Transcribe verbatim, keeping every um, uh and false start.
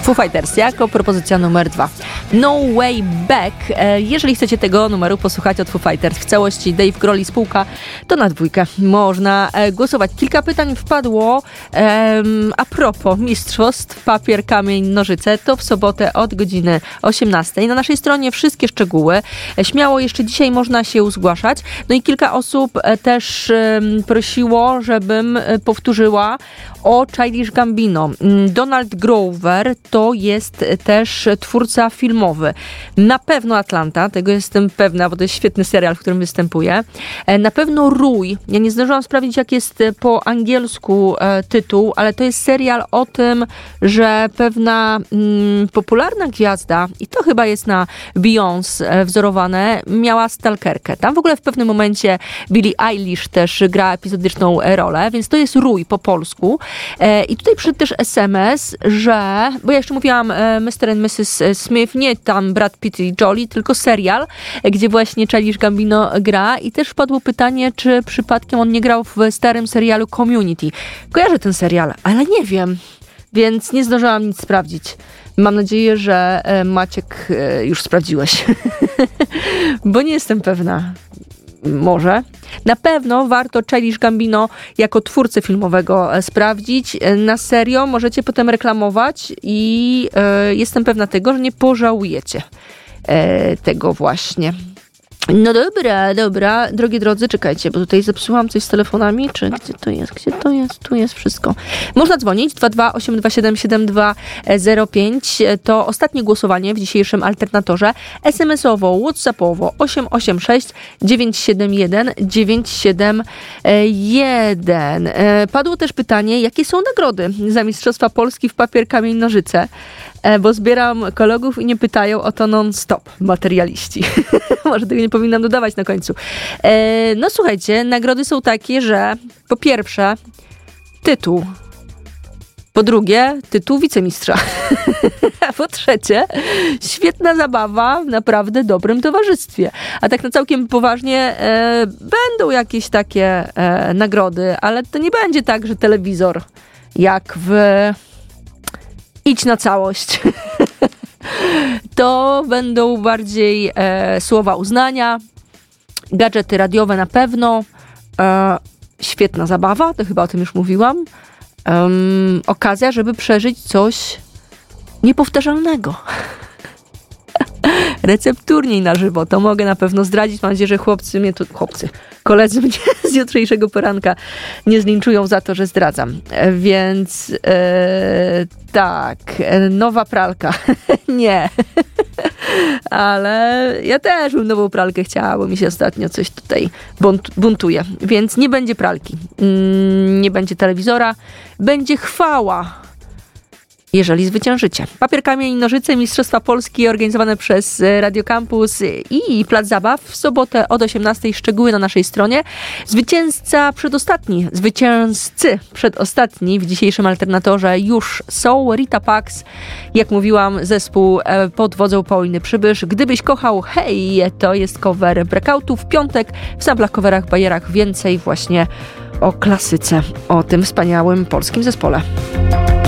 Foo Fighters jako propozycja numer dwa. No Way Back. Jeżeli chcecie tego numeru posłuchać od Foo Fighters w całości, Dave Grohl i spółka, to na dwójkę można głosować. Kilka pytań wpadło um, a propos mistrzostw papier, kamień, nożyce. To w sobotę od godziny osiemnastej. Na naszej stronie wszystkie szczegóły. Śmiało jeszcze dzisiaj można się zgłaszać. No i kilka osób też um, prosiło, żebym powtórzyła o Childish Gambino. Donald Glover to jest też twórca filmowy. Na pewno Atlanta, tego jestem pewna, bo to jest świetny serial, w którym występuje. Na pewno Rój. Ja nie zdążyłam sprawdzić, jak jest po angielsku e, tytuł, ale to jest serial o tym, że pewna mm, popularna gwiazda, i to chyba jest na Beyoncé e, wzorowane, miała stalkerkę. Tam w ogóle w pewnym momencie Billie Eilish też gra epizodyczną rolę, więc to jest Rój po polsku. E, I tutaj przyszedł też es em es, że, bo ja jeszcze mówiłam e, mister and missus Smith, nie tam Brad Pitt i Jolie, tylko serial, e, gdzie właśnie Childish Gambino gra i też padło pytanie, czy przypadkiem on nie grał w starym serialu Community. Kojarzę ten serial, ale nie wiem, więc nie zdążyłam nic sprawdzić. Mam nadzieję, że e, Maciek e, już sprawdziłeś, bo nie jestem pewna. Może. Na pewno warto Childish Gambino jako twórcę filmowego sprawdzić. Na serio możecie potem reklamować i e, jestem pewna tego, że nie pożałujecie e, tego właśnie. No dobra, dobra. Drogie drodzy, czekajcie, bo tutaj zepsułam coś z telefonami. Czy gdzie to jest? Gdzie to jest? Tu jest wszystko. Można dzwonić dwa dwa osiem dwa siedem siedem dwa zero pięć. To ostatnie głosowanie w dzisiejszym alternatorze. es em esowo, whatsappowo osiem osiem sześć dziewięć siedem jeden dziewięć siedem jeden. Padło też pytanie, jakie są nagrody za Mistrzostwa Polski w papier, kamień, nożyce? Bo zbieram kolegów i nie pytają o to non-stop materialiści. Może tego nie powinnam dodawać na końcu. E, no słuchajcie, nagrody są takie, że po pierwsze tytuł, po drugie tytuł wicemistrza, a po trzecie świetna zabawa w naprawdę dobrym towarzystwie. A tak na całkiem poważnie e, będą jakieś takie e, nagrody, ale to nie będzie tak, że telewizor jak w Idź na całość. To będą bardziej e, słowa uznania, gadżety radiowe na pewno, e, świetna zabawa, to chyba o tym już mówiłam, um, okazja, żeby przeżyć coś niepowtarzalnego. Recepturniej na żywo, to mogę na pewno zdradzić. Mam nadzieję, że chłopcy mnie tu, chłopcy, koledzy mnie z jutrzejszego poranka nie zlinczują za to, że zdradzam. Więc e, tak, nowa pralka. Nie. Ale ja też bym nową pralkę chciała, bo mi się ostatnio coś tutaj bunt, buntuje. Więc nie będzie pralki. Nie będzie telewizora. Będzie chwała, jeżeli zwyciężycie. Papier, kamień, nożyce, Mistrzostwa Polski organizowane przez Radio Campus i Plac Zabaw w sobotę od osiemnastej. Szczegóły na naszej stronie. Zwycięzca przedostatni, zwycięzcy przedostatni w dzisiejszym alternatorze już są. Rita Pax, jak mówiłam, zespół pod wodzą Pauliny Przybysz. Gdybyś kochał, hej, to jest cover Breakoutu w piątek w samplach, coverach, bajerach. Więcej właśnie o klasyce, o tym wspaniałym polskim zespole.